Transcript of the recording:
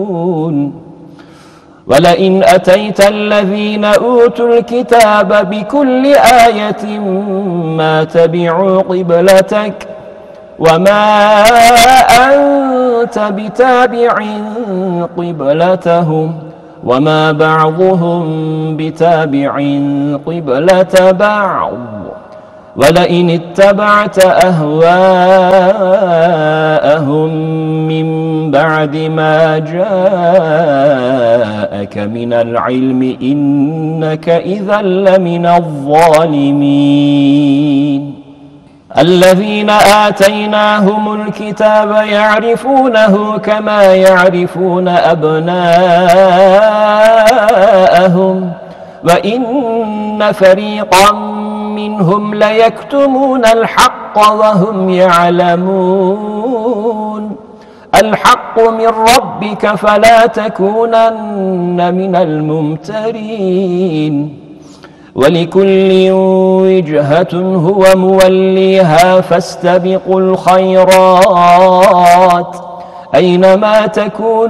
ولئن أتيت الذين أوتوا الكتاب بكل آية ما تبعوا قبلتك وما أنت بتابع قبلتهم وما بعضهم بتابع قبلة بعض ولئن اتبعت أهواءهم من بعد ما جاءك من العلم إنك إذا لمن الظالمين الذين آتيناهم الكتاب يعرفونه كما يعرفون أبناءهم وإن فريقا منهم ليكتمون الحق وهم يعلمون الحق من ربك فلا تكونن من الممترين ولكل وجهة هو موليها فاستبقوا الخيرات أينما تكونوا